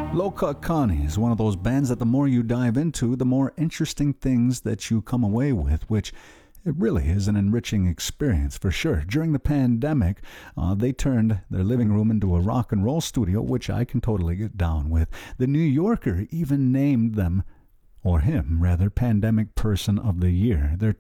Low-Cut Connie is one of those bands that the more you dive into, the more interesting things that you come away with, which it really is an enriching experience for sure. During the pandemic, they turned their living room into a rock and roll studio, which I can totally get down with. The New Yorker even named them, or him rather, Pandemic Person of the Year. Their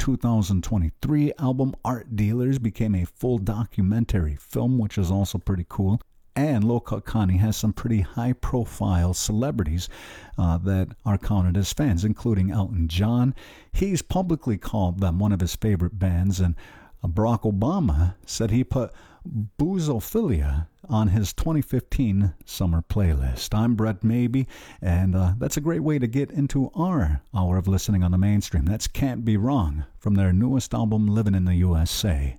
2023 album Art Dealers became a full documentary film, which is also pretty cool. And Low-Cut Connie has some pretty high-profile celebrities that are counted as fans, including Elton John. He's publicly called them one of his favorite bands, and Barack Obama said he put Boozophilia on his 2015 summer playlist. I'm Brett Maybe, and that's a great way to get into our hour of listening on the mainstream. That's Can't Be Wrong from their newest album, Living in the USA.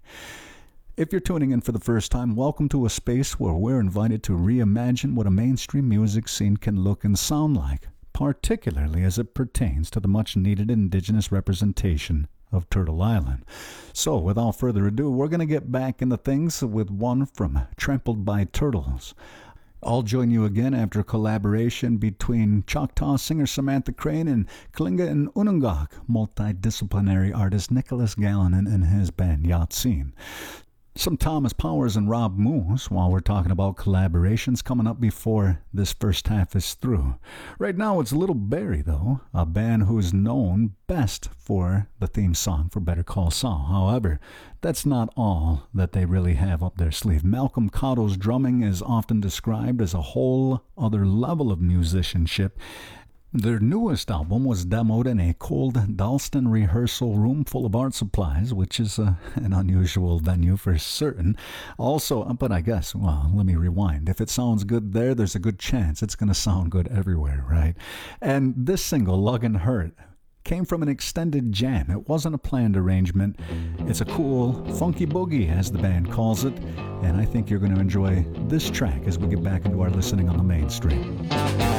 If you're tuning in for the first time, welcome to a space where we're invited to reimagine what a mainstream music scene can look and sound like, particularly as it pertains to the much-needed Indigenous representation of Turtle Island. So, without further ado, we're going to get back into things with one from Trampled by Turtles. I'll join you again after a collaboration between Choctaw singer Samantha Crane and Kalinga and Unungak multidisciplinary artist Nicholas Gallon and his band Yatsin. Some Thomas Powers and Rob Moose while we're talking about collaborations coming up before this first half is through. Right now it's Little Barrie, though, a band who's known best for the theme song for Better Call Saul. However, that's not all that they really have up their sleeve. Malcolm Cotto's drumming is often described as a whole other level of musicianship. Their newest album was demoed in a cold Dalston rehearsal room full of art supplies, which is an unusual venue for certain. Also, but I guess, well, let me rewind. If it sounds good there, there's a good chance it's going to sound good everywhere, right? And this single, Luggin' Hurt, came from an extended jam. It wasn't a planned arrangement. It's a cool, funky boogie, as the band calls it, and I think you're going to enjoy this track as we get back into our listening on the mainstream.